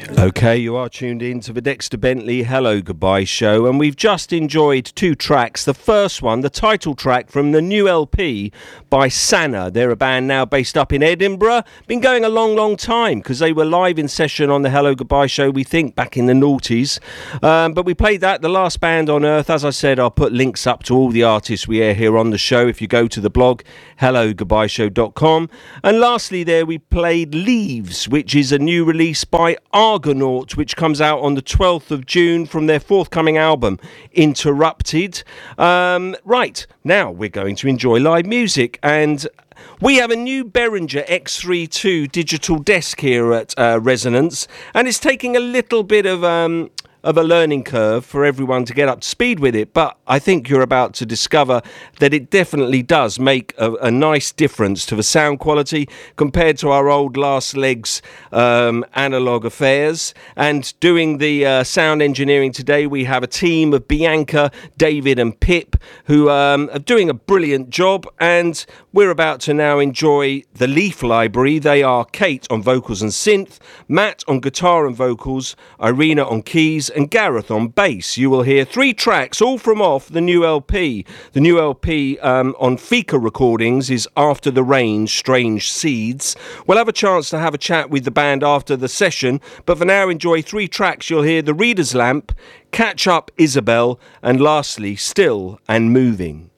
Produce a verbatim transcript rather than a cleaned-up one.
Okay, you are tuned in to the Dexter Bentley Hello Goodbye show, and we've just enjoyed two tracks. The first one, the title track from the new L P by Sana. They're a band now based up in Edinburgh. Been going a long, long time because they were live in session on the Hello Goodbye show, we think, back in the noughties. Um, but we played that, the last band on earth. As I said, I'll put links up to all the artists we air here on the show if you go to the blog, hello goodbye show dot com. And lastly there, we played Leaves, which is a new release by Argonaut, which comes out on the twelfth of June from their forthcoming album, Interrupted. Um, right, now we're going to enjoy live music, and we have a new Behringer X thirty-two digital desk here at uh, Resonance, and it's taking a little bit of... Um, of a learning curve for everyone to get up to speed with it, but I think you're about to discover that it definitely does make a, a nice difference to the sound quality compared to our old Last Legs um, analog affairs. And doing the uh, sound engineering today, we have a team of Bianca, David and Pip who um, are doing a brilliant job, and we're about to now enjoy the Leaf Library. They are Kate on vocals and synth, Matt on guitar and vocals, Irina on keys, and Gareth on bass. You will hear three tracks, all from off the new L P. The new L P um, on Fika Recordings is After the Rain, Strange Seeds. We'll have a chance to have a chat with the band after the session, but for now enjoy three tracks. You'll hear The Reader's Lamp, Catch Up Isabel, and lastly Still and Moving.